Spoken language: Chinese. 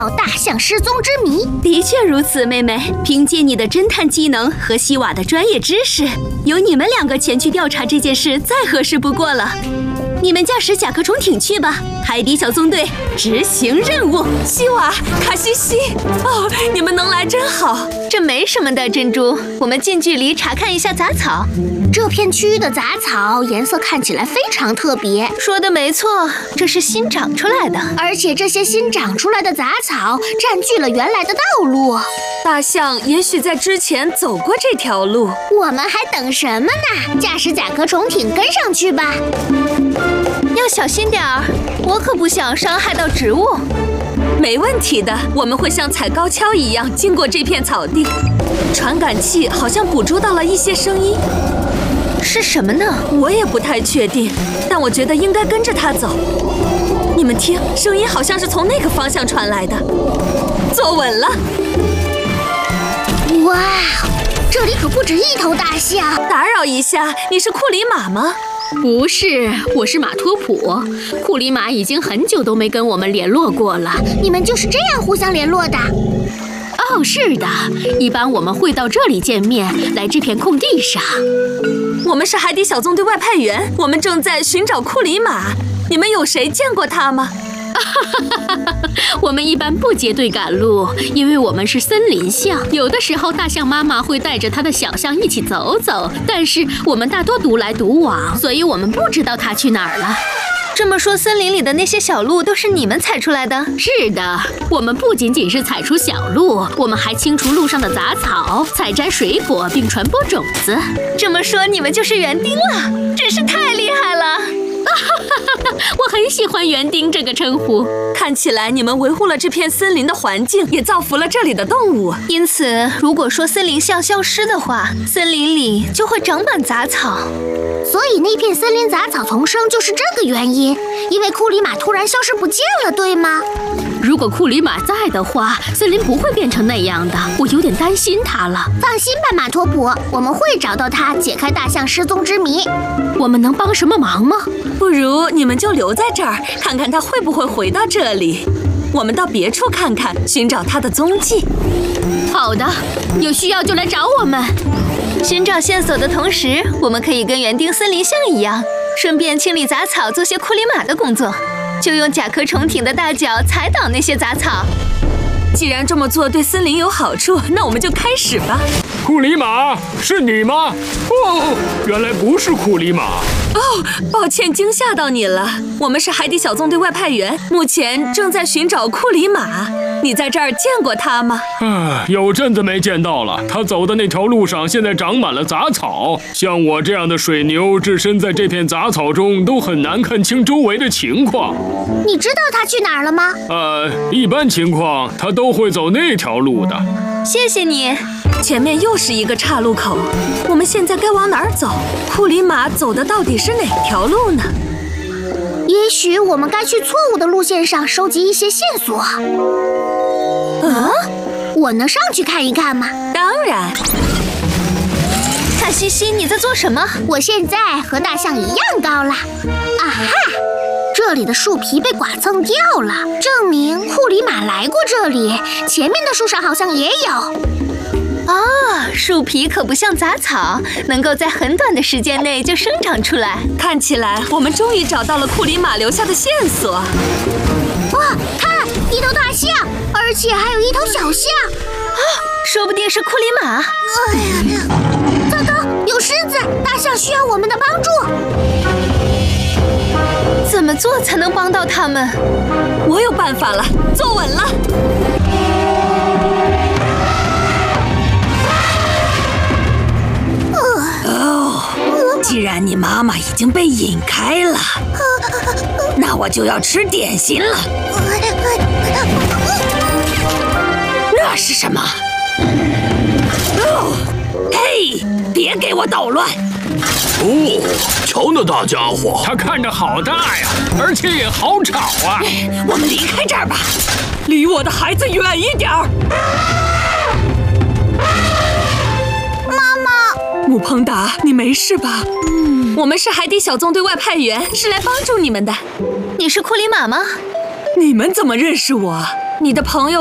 大象失踪之谜。 的确如此，妹妹。凭借你的侦探技能和西瓦的专业知识，由你们2个前去调查这件事再合适不过了。你们驾驶甲壳虫艇去吧，海底小纵队执行任务。 西瓦、卡西西，哦，你们能来真好。 这没什么的，珍珠。我们近距离查看一下杂草。 这片区域的杂草颜色看起来非常特别。 说的没错，这是新长出来的， 而且这些新长出来的杂草占据了原来的道路。 大象也许在之前走过这条路。 我们还等什么呢？驾驶甲壳虫艇跟上去吧。 要小心点儿，我可不想伤害到植物。 没问题的，我们会像踩高跷一样经过这片草地。传感器好像捕捉到了一些声音， 是什么呢？ 我也不太确定，但我觉得应该跟着它走。你们听，声音好像是从那个方向传来的。坐稳了。 哇，这里可不止一头大象。 打扰一下，你是库里马吗？ 不是，我是马托普。库里马已经很久都没跟我们联络过了。 你们就是这样互相联络的？ 哦，是的，一般我们会到这里见面，来这片空地上。 我们是海底小纵队外派员，我们正在寻找库里马。你们有谁见过他吗？ 我们一般不结队赶路，因为我们是森林象。有的时候，大象妈妈会带着她的小象一起走走，但是我们大多独来独往，所以我们不知道她去哪儿了。 这么说，森林里的那些小路都是你们踩出来的？ 是的，我们不仅仅是踩出小路，我们还清除路上的杂草，采摘水果，并传播种子。 这么说，你们就是园丁了，真是太厉害了！ 我很喜欢园丁这个称呼。 看起来你们维护了这片森林的环境，也造福了这里的动物。 因此，如果说森林象消失的话，森林里就会长满杂草。 所以那片森林杂草丛生就是这个原因，因为库里马突然消失不见了，对吗？ 如果库里马在的话，森林不会变成那样的。我有点担心他了。 放心吧，马托普，我们会找到他，解开大象失踪之谜。 我们能帮什么忙吗？ 不如你们就留在这儿，看看他会不会回到这里。我们到别处看看，寻找他的踪迹。 好的，有需要就来找我们。 寻找线索的同时，我们可以跟园丁森林象一样，顺便清理杂草，做些库里马的工作。就用甲壳虫艇的大脚踩倒那些杂草。 既然这么做对森林有好处，那我们就开始吧。 库里马，是你吗？哦，原来不是库里马。 哦，抱歉惊吓到你了。我们是海底小纵队外派员，目前正在寻找库里马。你在这儿见过他吗？ 有阵子没见到了。他走的那条路上现在长满了杂草，像我这样的水牛置身在这片杂草中，都很难看清周围的情况。 你知道他去哪儿了吗？ 一般情况他都会走那条路的。 谢谢你。 前面又是一个岔路口，我们现在该往哪儿走？库里马走的到底是哪条路呢？ 也许我们该去错误的路线上收集一些线索。我能上去看一看吗？ 当然。 卡西西，你在做什么？ 我现在和大象一样高了。啊哈！这里的树皮被剐蹭掉了，证明库里马来过这里。前面的树上好像也有。 树皮可不像杂草，能够在很短的时间内就生长出来。 看起来我们终于找到了库里马留下的线索。 哇，看，一头大象，而且还有一头小象。 说不定是库里马。 糟糕，有狮子！大象需要我们的帮助。 怎么做才能帮到他们？ 我有办法了，坐稳了。既然你妈妈已经被引开了，那我就要吃点心了。那是什么？嘿，别给我捣乱！ 瞧那大家伙，他看着好大呀，而且也好吵啊！ 我们离开这儿吧，离我的孩子远一点儿。姆彭达，你没事吧？我们是海底小纵队外派员，是来帮助你们的。 你是库里马吗？ 你们怎么认识我？你的朋友